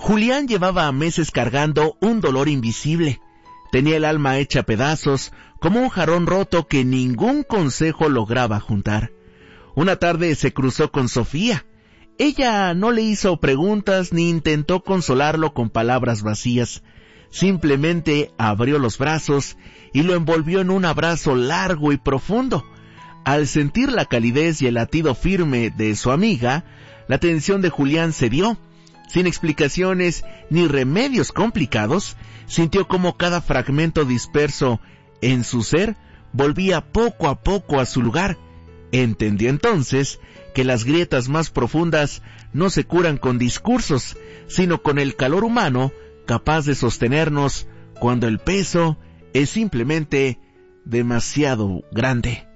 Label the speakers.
Speaker 1: Julián llevaba meses cargando un dolor invisible. Tenía el alma hecha pedazos, como un jarrón roto que ningún consejo lograba juntar. Una tarde se cruzó con Sofía. Ella no le hizo preguntas ni intentó consolarlo con palabras vacías. Simplemente abrió los brazos y lo envolvió en un abrazo largo y profundo. Al sentir la calidez y el latido firme de su amiga, la tensión de Julián cedió. Sin explicaciones ni remedios complicados, sintió como cada fragmento disperso en su ser volvía poco a poco a su lugar. Entendió entonces que las grietas más profundas no se curan con discursos, sino con el calor humano capaz de sostenernos cuando el peso es simplemente demasiado grande.